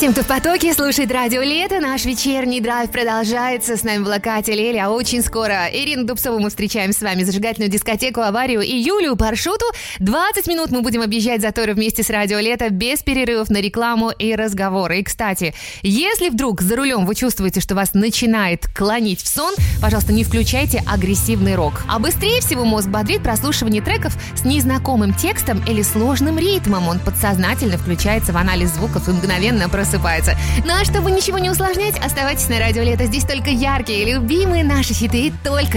Всем, кто в потоке, слушает радио «Лето». Наш вечерний драйв продолжается. С нами была Катя Лели, а очень скоро Ирину Дубцову мы встречаем с вами. Зажигательную дискотеку, аварию и Юлию Паршуту. 20 минут мы будем объезжать заторы вместе с радио «Лето» без перерывов на рекламу и разговоры. И, кстати, если вдруг за рулем вы чувствуете, что вас начинает клонить в сон, пожалуйста, не включайте агрессивный рок. А быстрее всего мозг бодрит прослушивание треков с незнакомым текстом или сложным ритмом. Он подсознательно включается в анализ звуков и мгновенно просыпается. Ну а чтобы ничего не усложнять, оставайтесь на радио «Лето». Здесь только яркие, любимые наши хиты и только